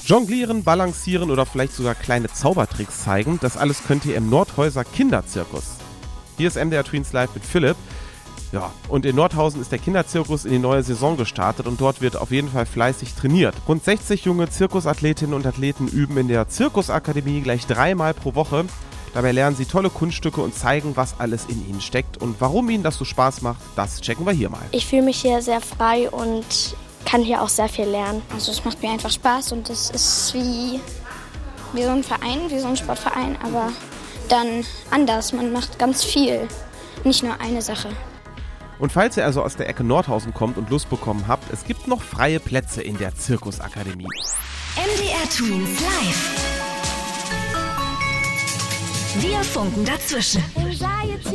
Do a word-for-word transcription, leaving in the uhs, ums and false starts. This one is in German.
Jonglieren, balancieren oder vielleicht sogar kleine Zaubertricks zeigen, das alles könnt ihr im Nordhäuser Kinderzirkus. Hier ist M D R Tweens Live mit Philipp. Ja, und in Nordhausen ist der Kinderzirkus in die neue Saison gestartet und dort wird auf jeden Fall fleißig trainiert. Rund sechzig junge Zirkusathletinnen und Athleten üben in der Zirkusakademie gleich dreimal pro Woche. Dabei lernen sie tolle Kunststücke und zeigen, was alles in ihnen steckt. Und warum ihnen das so Spaß macht, das checken wir hier mal. Ich fühle mich hier sehr frei und kann hier auch sehr viel lernen. Also es macht mir einfach Spaß und es ist wie, wie so ein Verein, wie so ein Sportverein, aber dann anders. Man macht ganz viel, nicht nur eine Sache. Und falls ihr also aus der Ecke Nordhausen kommt und Lust bekommen habt, es gibt noch freie Plätze in der Zirkusakademie. M D R Tweens Live. Wir funken dazwischen.